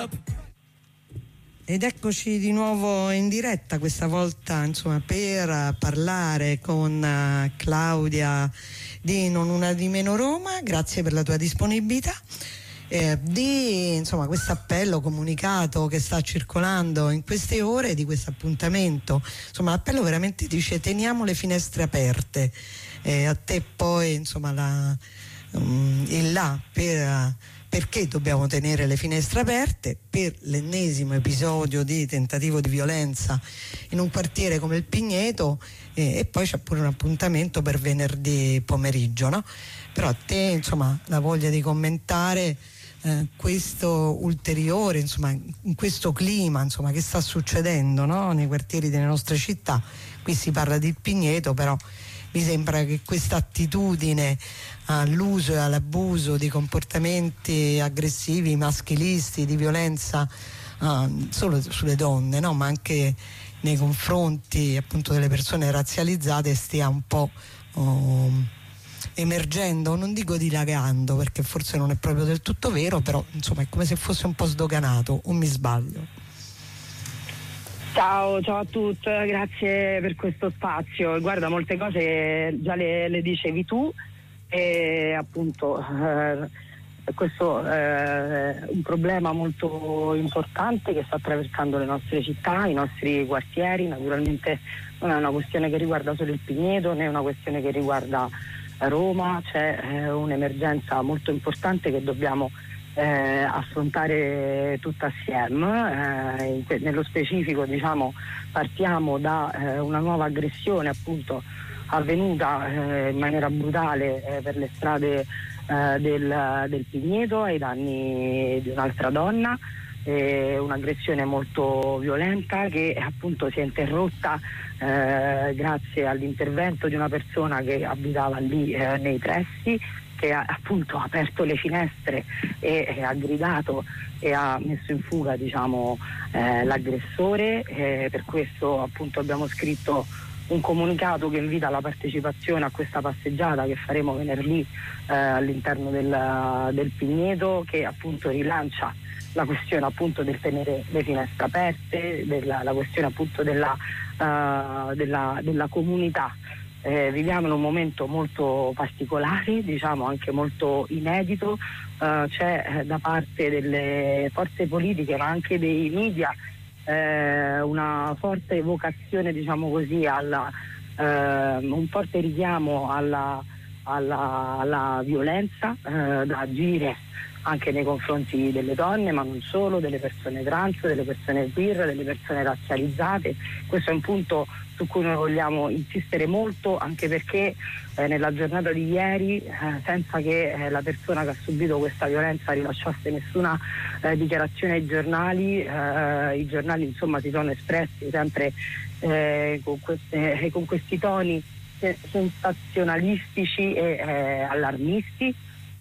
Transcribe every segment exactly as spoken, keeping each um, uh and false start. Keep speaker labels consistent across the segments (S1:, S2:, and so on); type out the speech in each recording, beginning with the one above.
S1: Ed eccoci di nuovo in diretta, questa volta insomma per parlare con uh, Claudia di Non Una di Meno Roma. Grazie per la tua disponibilità. Eh, di insomma questo appello comunicato che sta circolando in queste ore, di questo appuntamento, insomma l'appello veramente dice: teniamo le finestre aperte. Eh, a te poi insomma la, um, il là per perché dobbiamo tenere le finestre aperte per l'ennesimo episodio di tentativo di violenza in un quartiere come il Pigneto, eh, e poi c'è pure un appuntamento per venerdì pomeriggio, no? Però a te insomma la voglia di commentare eh, questo ulteriore, insomma in questo clima insomma che sta succedendo, no? Nei quartieri delle nostre città. Qui si parla di Pigneto, però mi sembra che questa attitudine all'uso e all'abuso di comportamenti aggressivi, maschilisti, di violenza uh, solo sulle donne, no? Ma anche nei confronti appunto delle persone razzializzate stia un po' uh, emergendo, non dico dilagando perché forse non è proprio del tutto vero, però insomma è come se fosse un po' sdoganato, o mi sbaglio?
S2: Ciao, ciao a tutti, grazie per questo spazio. Guarda, molte cose già le, le dicevi tu, e appunto eh, questo è un problema molto importante che sta attraversando le nostre città, i nostri quartieri. Naturalmente non è una questione che riguarda solo il Pigneto, né è una questione che riguarda Roma. C'è eh, un'emergenza molto importante che dobbiamo Eh, affrontare tutta assieme. Eh, in, nello specifico diciamo partiamo da eh, una nuova aggressione appunto avvenuta eh, in maniera brutale eh, per le strade eh, del, del Pigneto ai danni di un'altra donna, eh, un'aggressione molto violenta che appunto si è interrotta eh, grazie all'intervento di una persona che abitava lì eh, nei pressi, che ha appunto aperto le finestre e, e ha gridato e ha messo in fuga diciamo eh, l'aggressore. Eh, per questo appunto abbiamo scritto un comunicato che invita alla partecipazione a questa passeggiata che faremo venerdì eh, all'interno del, del Pigneto, che appunto rilancia la questione appunto del tenere le finestre aperte, della, la questione appunto della, uh, della, della comunità. Eh, viviamo in un momento molto particolare, diciamo anche molto inedito. Uh, c'è eh, da parte delle forze politiche ma anche dei media eh, una forte vocazione, diciamo così, alla, eh, un forte richiamo alla, alla, alla violenza eh, da agire anche nei confronti delle donne, ma non solo, delle persone trans, delle persone queer, delle persone razzializzate. Questo è un punto su cui noi vogliamo insistere molto, anche perché eh, nella giornata di ieri, eh, senza che eh, la persona che ha subito questa violenza rilasciasse nessuna eh, dichiarazione ai giornali, eh, i giornali insomma si sono espressi sempre eh, con, queste, con questi toni sensazionalistici e eh, allarmisti,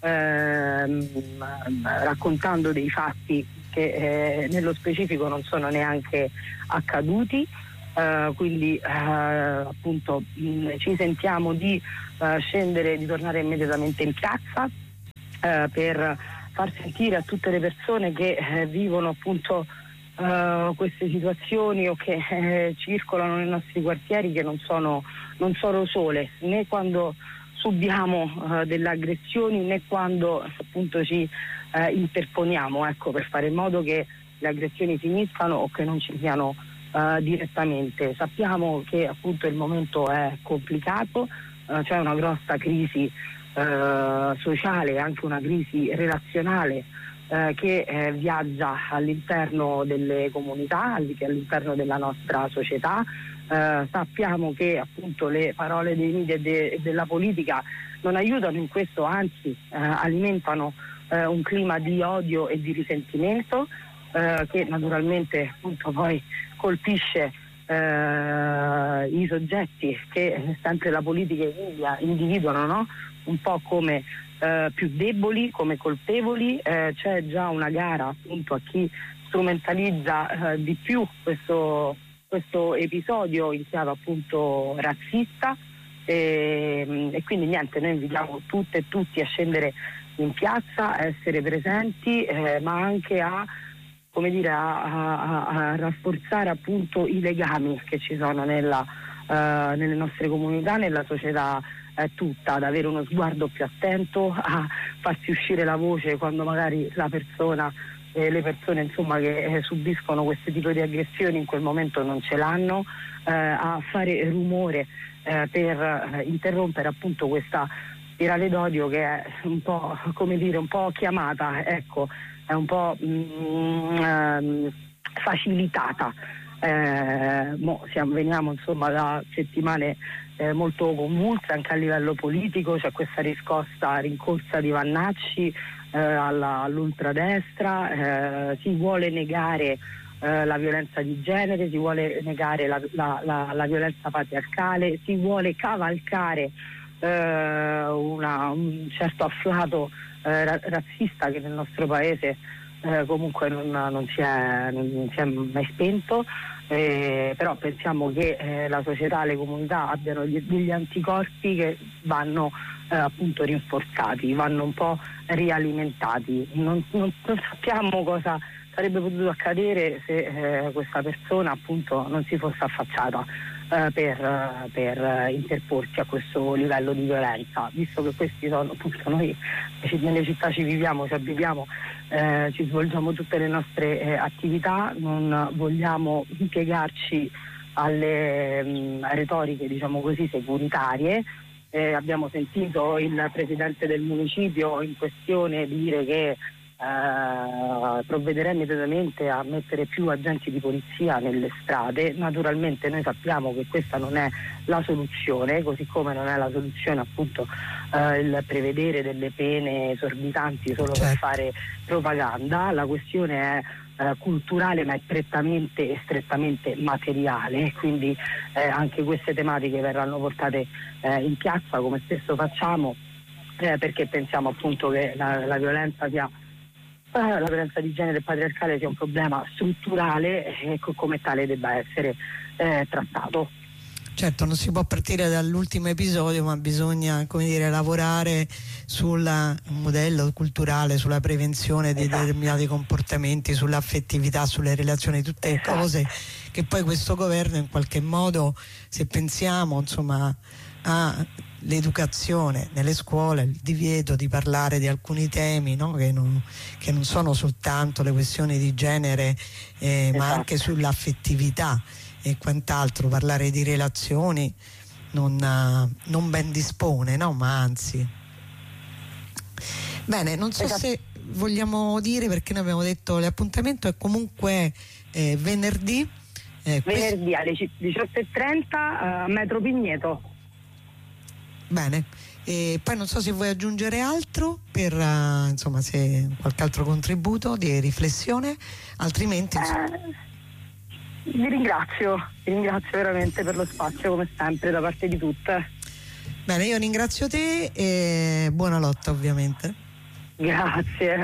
S2: Ehm, raccontando dei fatti che eh, nello specifico non sono neanche accaduti, eh, quindi eh, appunto mh, ci sentiamo di eh, scendere, di tornare immediatamente in piazza eh, per far sentire a tutte le persone che eh, vivono appunto eh, queste situazioni o che eh, circolano nei nostri quartieri, che non sono, non sono sole, né quando subiamo uh, delle aggressioni né quando appunto ci uh, interponiamo, ecco, per fare in modo che le aggressioni finiscano o che non ci siano uh, direttamente. Sappiamo che appunto il momento è complicato, uh, c'è una grossa crisi uh, sociale e anche una crisi relazionale uh, che uh, viaggia all'interno delle comunità, all'interno della nostra società. Uh, sappiamo che appunto le parole dei media e de- della politica non aiutano in questo, anzi uh, alimentano uh, un clima di odio e di risentimento uh, che naturalmente appunto poi colpisce uh, i soggetti che sempre la politica e i media individuano, no? Un po' come uh, più deboli, come colpevoli. Uh, c'è già una gara appunto a chi strumentalizza uh, di più questo questo episodio in chiave appunto razzista, e, e quindi niente, noi invitiamo tutte e tutti a scendere in piazza, a essere presenti, eh, ma anche a come dire, a, a, a rafforzare appunto i legami che ci sono nella, uh, nelle nostre comunità, nella società eh, tutta, ad avere uno sguardo più attento, a farsi uscire la voce quando magari la persona, eh, le persone insomma che eh, subiscono questo tipo di aggressioni in quel momento non ce l'hanno, eh, a fare rumore eh, per eh, interrompere appunto questa spirale d'odio che è un po', come dire, un po' chiamata, ecco, è un po' mm, ehm, facilitata. Eh, mo siamo, veniamo insomma da settimane eh, molto convulse anche a livello politico, c'è questa riscossa rincorsa di Vannacci eh, alla, all'ultradestra, eh, si vuole negare eh, la violenza di genere, si vuole negare la, la, la, la violenza patriarcale, si vuole cavalcare eh, una, un certo afflato Eh, razzista che nel nostro paese eh, comunque non, non, si è, non si è mai spento, eh, però pensiamo che eh, la società, le comunità abbiano gli, degli anticorpi che vanno eh, appunto rinforzati, vanno un po' rialimentati. Non, non, non sappiamo cosa sarebbe potuto accadere se eh, questa persona appunto non si fosse affacciata eh, per, uh, per uh, interporsi a questo livello di violenza, visto che questi sono appunto noi nelle città ci viviamo, ci abitiamo, eh, ci svolgiamo tutte le nostre eh, attività, non vogliamo impiegarci alle mh, retoriche diciamo così securitarie. Eh, abbiamo sentito il presidente del municipio in questione dire che Uh, provvederà immediatamente a mettere più agenti di polizia nelle strade. Naturalmente noi sappiamo che questa non è la soluzione, così come non è la soluzione appunto uh, il prevedere delle pene esorbitanti solo certo. per fare propaganda. La questione è uh, culturale, ma è prettamente e strettamente materiale, quindi eh, anche queste tematiche verranno portate eh, in piazza come spesso facciamo, eh, perché pensiamo appunto che la, la violenza sia la violenza di genere patriarcale sia un problema strutturale e come tale debba essere eh, trattato.
S1: Certo, non si può partire dall'ultimo episodio, ma bisogna, come dire, lavorare sul modello culturale, sulla prevenzione di esatto. determinati comportamenti, sull'affettività, sulle relazioni, tutte esatto. cose che poi questo governo in qualche modo, se pensiamo insomma a l'educazione nelle scuole, il divieto di parlare di alcuni temi, no? che, non, che non sono soltanto le questioni di genere eh, esatto. ma anche sull'affettività e quant'altro, parlare di relazioni non, non ben dispone, no? Ma anzi. Bene, non so esatto. se vogliamo dire, perché noi abbiamo detto l'appuntamento è comunque eh, venerdì
S2: eh, venerdì questo... alle diciotto e trenta a Metro Pigneto.
S1: Bene, e poi non so se vuoi aggiungere altro per uh, insomma se qualche altro contributo di riflessione, altrimenti insomma...
S2: eh, vi ringrazio, vi ringrazio veramente per lo spazio come sempre da parte di tutte.
S1: Bene, io ringrazio te e buona lotta ovviamente.
S2: Grazie.